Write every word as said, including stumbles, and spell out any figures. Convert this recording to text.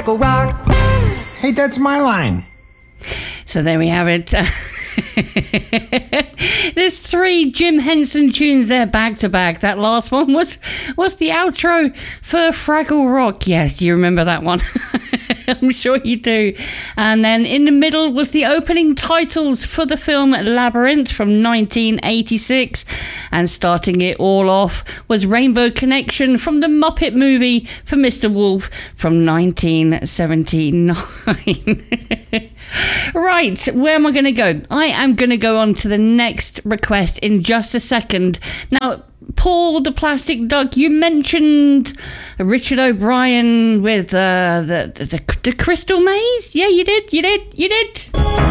Fraggle Rock. Hey, that's my line. So there we have it. There's three Jim Henson tunes there back to back. That last one was was the outro for Fraggle Rock. Yes, you remember that one. I'm sure you do. And then in the middle was the opening titles for the film Labyrinth from nineteen eighty-six. And starting it all off was Rainbow Connection from the Muppet movie for Mister Wolf from nineteen seventy-nine. Right, where am I going to go? I am going to go on to the next request in just a second. Now, Paul the Plastic Duck, you mentioned Richard O'Brien with uh, the, the the Crystal Maze. Yeah, you did, you did, you did.